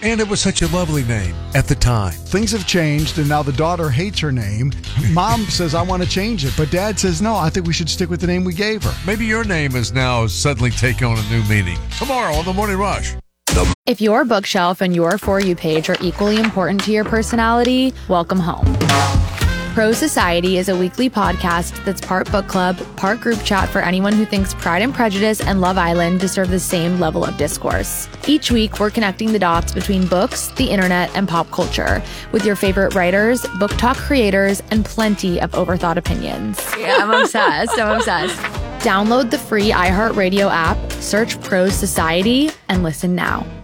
And it was such a lovely name at the time. Things have changed, and now the daughter hates her name. Mom says, I want to change it. But Dad says, no, I think we should stick with the name we gave her. Maybe your name is now suddenly taking on a new meaning. Tomorrow on The Morning Rush. If your bookshelf and your For You page are equally important to your personality, welcome home. Prose Society is a weekly podcast that's part book club, part group chat for anyone who thinks Pride and Prejudice and Love Island deserve the same level of discourse. Each week, we're connecting the dots between books, the internet, and pop culture with your favorite writers, book talk creators, and plenty of overthought opinions. Yeah, I'm obsessed. Download the free iHeartRadio app, search Prose Society, and listen now.